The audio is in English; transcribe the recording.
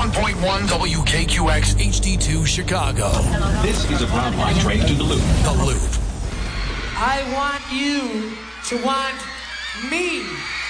91.1 WKQX HD2 Chicago. This is a Brown Line train to the Loop. The Loop. I want you to want me.